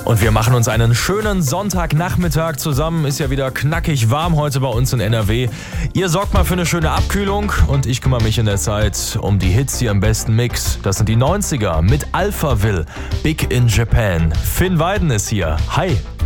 Und wir machen uns einen schönen Sonntagnachmittag zusammen. Ist ja wieder knackig warm heute bei uns in NRW. Ihr sorgt mal für eine schöne Abkühlung und ich kümmere mich in der Zeit um die Hits hier im besten Mix. Das sind die 90er mit Alphaville, Big in Japan. Finn Weiden ist hier. Hi.